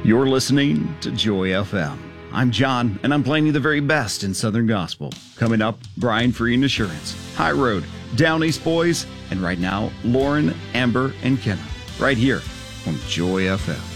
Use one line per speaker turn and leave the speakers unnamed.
You're listening to Joy FM. I'm John, and I'm playing you the very best in Southern Gospel. Coming up, Brian Free and Assurance, High Road, Down East Boys, and right now, Lauren, Amber, and Kenna, right here on Joy FM.